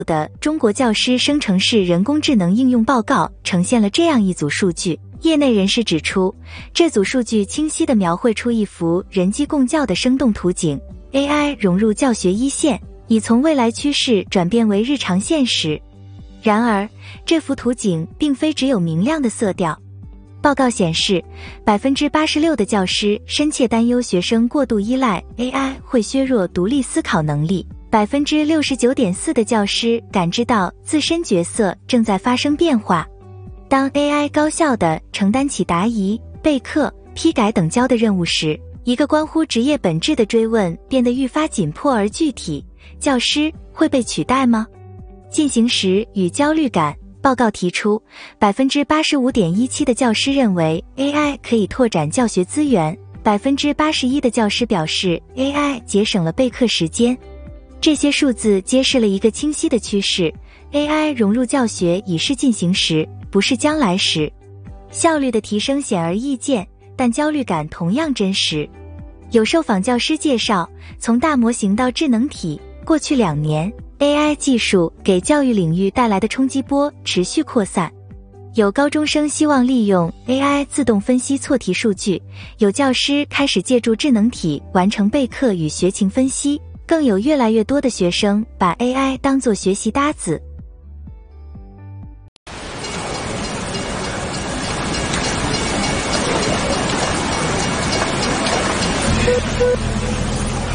的中国教师生成式人工智能应用报告呈现了这样一组数据。业内人士指出，这组数据清晰地描绘出一幅人机共教的生动图景， AI 融入教学一线，已从未来趋势转变为日常现实。然而，这幅图景并非只有明亮的色调。报告显示 86% 的教师深切担忧学生过度依赖 AI 会削弱独立思考能力， 69.4% 的教师感知到自身角色正在发生变化。当 AI 高效地承担起答疑、备课、批改等教的任务时，一个关乎职业本质的追问变得愈发紧迫而具体：教师会被取代吗？进行时与焦虑感。报告提出 85.17% 的教师认为 AI 可以拓展教学资源， 81% 的教师表示 AI 节省了备课时间。这些数字揭示了一个清晰的趋势： AI 融入教学已是进行时，不是将来时。效率的提升显而易见，但焦虑感同样真实。有受访教师介绍，从大模型到智能体，过去2年AI 技术给教育领域带来的冲击波持续扩散。有高中生希望利用 AI 自动分析错题数据，有教师开始借助智能体完成备课与学情分析，更有越来越多的学生把 AI 当作学习搭子。